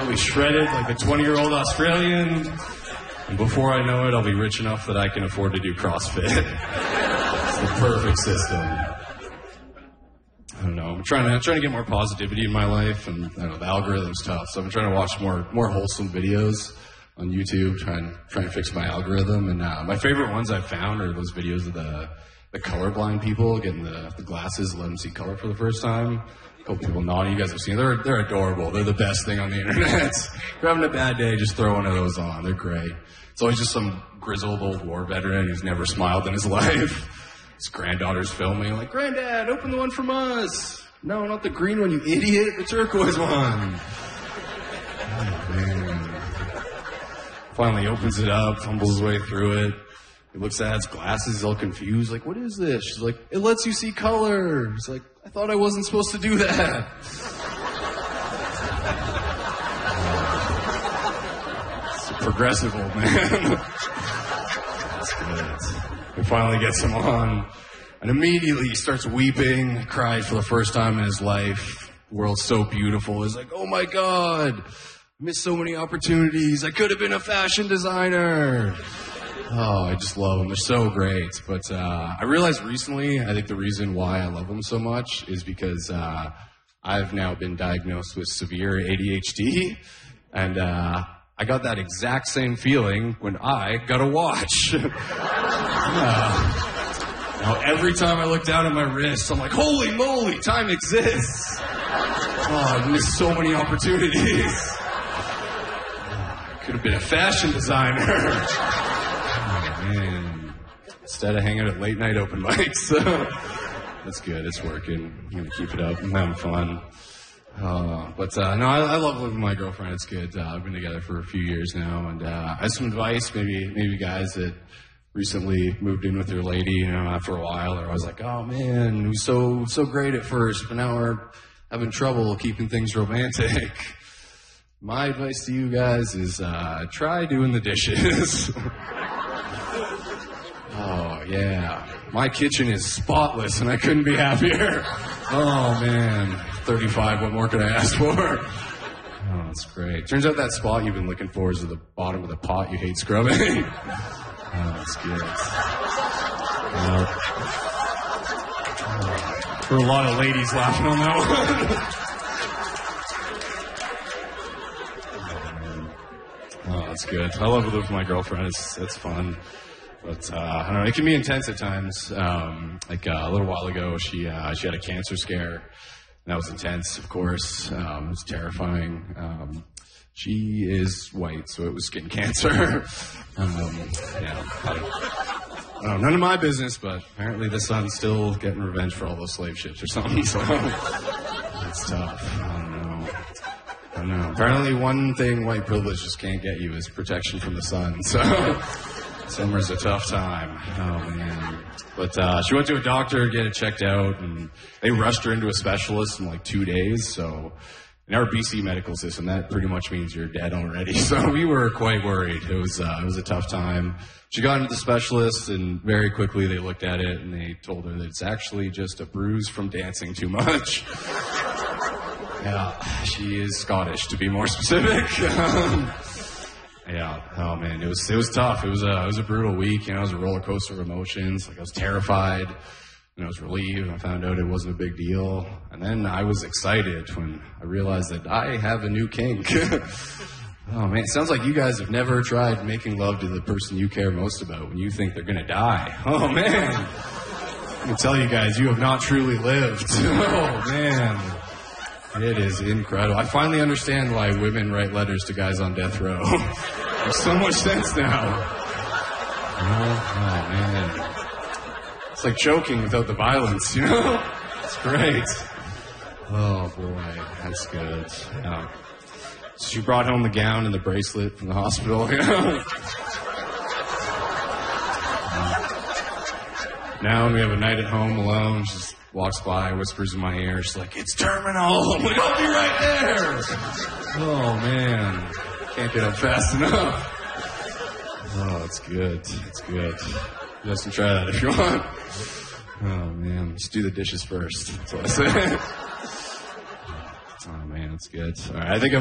I'll be shredded like a 20-year-old Australian. And before I know it, I'll be rich enough that I can afford to do CrossFit. It's the perfect system. I don't know. I'm trying to get more positivity in my life, and I know the algorithm's tough. So I'm trying to watch more wholesome videos on YouTube, try and fix my algorithm. And my favorite ones I've found are those videos of the colorblind people getting the glasses, let them see color for the first time. A couple people nodding. You guys have seen them. They're adorable. They're the best thing on the internet. If you're having a bad day, just throw one of those on. They're great. It's always just some grizzled old war veteran who's never smiled in his life. His granddaughter's filming, like, Granddad, open the one from us. No, not the green one, you idiot. The turquoise one. Oh, man. Finally opens it up, fumbles his way through it. He looks at his glasses, he's all confused, like, what is this? She's like, it lets you see color. He's like, I thought I wasn't supposed to do that. It's a progressive old man. That's good. He finally gets him on, and immediately he starts weeping, cried for the first time in his life. The world's so beautiful. He's like, oh my God, missed so many opportunities. I could have been a fashion designer. Oh, I just love them. They're so great. But I realized recently, I think the reason why I love them so much is because I've now been diagnosed with severe ADHD. And I got that exact same feeling when I got a watch. Now, every time I look down at my wrist, I'm like, holy moly, time exists. Oh, I missed so many opportunities. I could have been a fashion designer. Man, instead of hanging at late night open mics. That's good. It's working. I'm going to keep it up. I'm having fun. No, I love living with my girlfriend. It's good. I've been together for a few years now, and I have some advice, maybe guys that recently moved in with their lady, after a while, or I was like, oh man, it was so great at first, but now we're having trouble keeping things romantic. My advice to you guys is try doing the dishes. Oh, yeah. My kitchen is spotless, and I couldn't be happier. Oh, man. 35, what more could I ask for? Oh, that's great. Turns out that spot you've been looking for is at the bottom of the pot you hate scrubbing. Oh, that's good. There were a lot of ladies laughing on that one. Oh, that's good. I love living with my girlfriend. It's fun. But, I don't know, it can be intense at times. Like a little while ago, she had a cancer scare. And that was intense, of course. It was terrifying. She is white, so it was skin cancer. I don't know, none of my business, but apparently the son's still getting revenge for all those slave ships or something, so it's tough. I don't know. Apparently one thing white privilege just can't get you is protection from the sun, so... Summer's a tough time. Oh, man. But she went to a doctor, get it checked out, and they rushed her into a specialist in like 2 days. So in our BC medical system, that pretty much means you're dead already. So we were quite worried. It was a tough time. She got into the specialist, and very quickly they looked at it, and they told her that it's actually just a bruise from dancing too much. Yeah, she is Scottish, to be more specific. Yeah, oh man, it was tough. It was a brutal week. It was a roller coaster of emotions. Like I was terrified, and I was relieved. I found out it wasn't a big deal, and then I was excited when I realized that I have a new kink. Oh man, it sounds like you guys have never tried making love to the person you care most about when you think they're gonna die. Oh man, I can tell you guys, you have not truly lived. Oh man. It is incredible. I finally understand why women write letters to guys on death row. Makes so much sense now. Oh, man. It's like choking without the violence, It's great. Oh, boy. That's good. Yeah. So she brought home the gown and the bracelet from the hospital, Now when we have a night at home alone, she's walks by, whispers in my ear. She's like, it's terminal. I'm like, I'll be right there. Oh, man. Can't get up fast enough. Oh, it's good. It's good. You guys can try that if you want. Oh, man. Just do the dishes first. That's what I say. Oh, man. That's good. All right. I think I'm